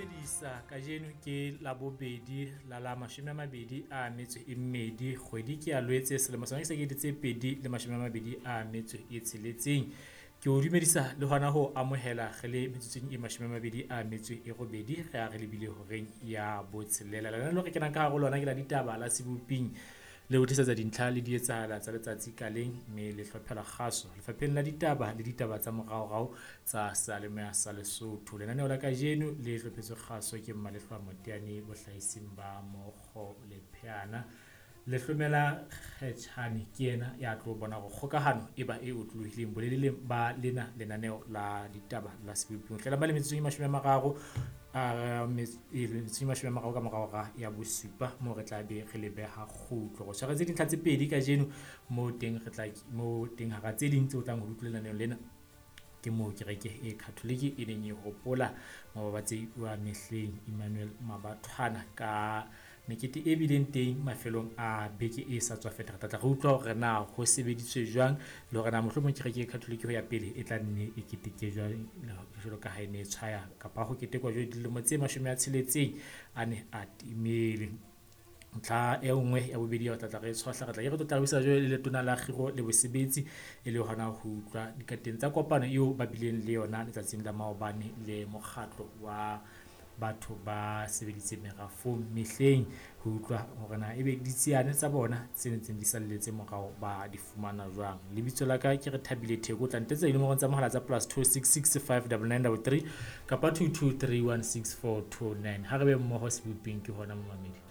dumedisa kajeno ke la bobedi la 22 kgwedi ke a Loetse selemo sa 2026 ke o dumedisa le hona ho amohela re le metsotsong e 28 re a re lebile horeng ya botshelela lana le re kenang ka hare lona ke la ditaba la seboping le ho tlisetsa dintlha le di etsahala tsa letsatsi ka leng mme le hlophela kgaso lefapheng la ditaba le ditaba tsa moraorao tsa salemoya sa Lesotho. Lenaneo la kajeno le hlophetswe kgaso ke Mmalehloa Moteane bohlahising ba mokgo le pheana le hlomela kgetjhane ke yena ya tlo bona go kgokahano e ba e otlolohileng boleleleng ba lena lenaneo la ditaba la seboping hlela ba le metsong e 30 ka morao ga ya bosupa mo re tla be re lebeha kgutlo go tshwaretse dintlha tse pedi kajeno mo teng hara tse ding tse o tlang ho utlwela lenaneo lena ke mo kereke e Catholic e neng e hopola mababatsi wa mehleng Emmanuel Mabathwana ka mekete e bileng teng mafelong a beke e sa tswa feta re tla re utlwa hore na ho sebeditswe jwang le hore na mohlomong kereke e Catholic ho ya pele e tla nne e keteke jwang jwalo ka ha e ne tshwaya kapa ho ketekwa jwalo dilemo tse 60 a ne a timele ntlha e nngwe ya bobedi ya tla re tshwahla re tla re totlabusa jwale le letona la kgiro le bosebetsi e le hona ho utlwa dikateng tsa kopano eo ba bileng le yona letsatsing la maobane le mokgatlo wa batho ba sebeditseng merafong mehleng ho utlwa hore na ebe ditsiane tsa bona tse ntseng di salletse morao ba di fumana jwang. Lebitso la ka ke re Thabile Theko tla ntetsa dinomoro tsa mohala tsa +2665993 kapa 22316429 ha re be mmoho seboping ke hona momamedi.